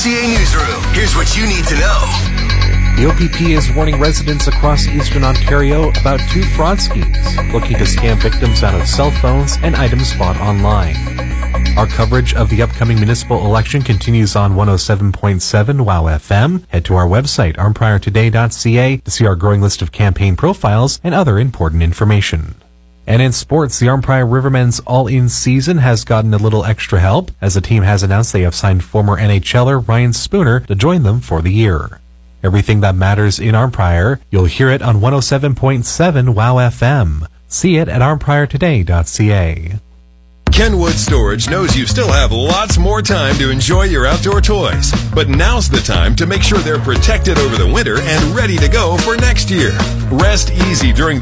CA Newsroom. Here's what you need to know. The OPP is warning residents across eastern Ontario about two fraud schemes looking to scam victims out of cell phones and items bought online. Our coverage of the upcoming municipal election continues on 107.7 WOW FM. Head to our website, armpriortoday.ca, to see our growing list of campaign profiles and other important information. And in sports, the Arnprior Rivermen's all-in season has gotten a little extra help, as the team has announced they have signed former NHLer Ryan Spooner to join them for the year. Everything that matters in Arnprior, you'll hear it on 107.7 WOW FM. See it at armpriortoday.ca. Kenwood Storage knows you still have lots more time to enjoy your outdoor toys, but now's the time to make sure they're protected over the winter and ready to go for next year. Rest easy during the